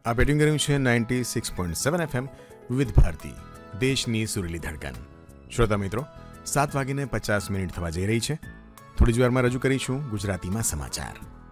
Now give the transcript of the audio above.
આ પેટ્યુન કર્યું છે 96.7 FM વિવિધ ભારતી, દેશની સુરીલી ધડકન. શ્રોતા મિત્રો, 7:50 થવા જઈ રહી છે. થોડી જ વારમાં રજૂ કરીશું ગુજરાતીમાં સમાચાર.